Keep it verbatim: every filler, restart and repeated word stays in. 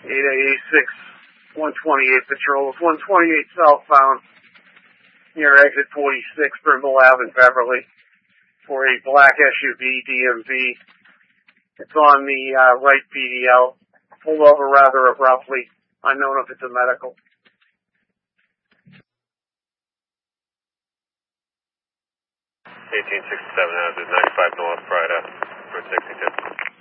eight A six, one twenty-eight patrol, one twenty-eight southbound near exit forty-six, Brimble Avenue, Beverly, for a black S U V D M V. It's on the uh, right P D L. Pulled over rather abruptly. Unknown if it's a medical. eighteen sixty-seven, ninety-five North, Prida, for sixty-two.